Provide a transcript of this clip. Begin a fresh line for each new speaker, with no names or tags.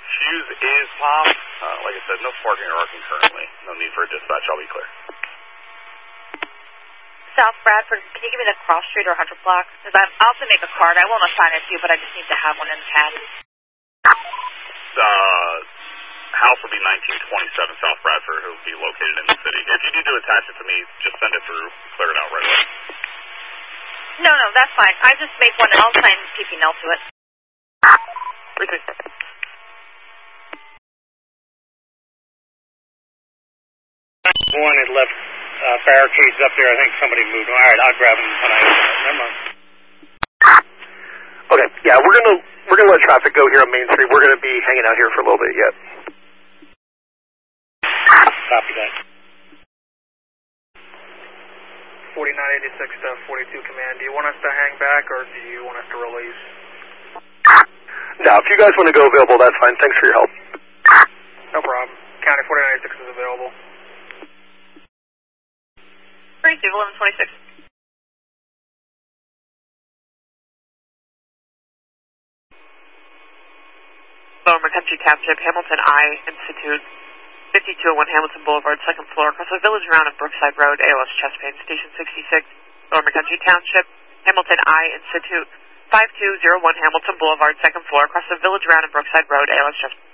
Fuse is popped. Like I said, no sparking or arcing currently. No need for a dispatch. I'll be clear.
South Bradford, can you give me the cross street or 100 block? Because I'll have to make a card. I won't assign it to you, but I just need to have one in the tab.
House will be 1927 South Bradford. It will be located in the city. If you need to attach it to me, just send it through. Clear it out right away.
No, that's fine. I just make one and I'll sign PP-NL to it.
Repeat.
One had left barricades up there. I think somebody moved. All right, I'll grab them when I open it. Never mind.
Okay, yeah, we're gonna let traffic go here on Main Street. We're gonna be hanging out here for a little bit yet.
Copy that.
4986 to 42 Command. Do you want us to hang back or do you want us to release?
No, if you guys want to go available, that's fine. Thanks for your help.
No problem. County 4986 is available.
Great, 1126.
Lower McCountry Township, Hamilton I Institute, 5201 Hamilton Boulevard, second floor, across the Village Round and Brookside Road, ALS chest pain, Station 66. Lower McCountry Township, Hamilton I Institute, 5201 Hamilton Boulevard, second floor, across the Village Round and Brookside Road, ALS chest pain.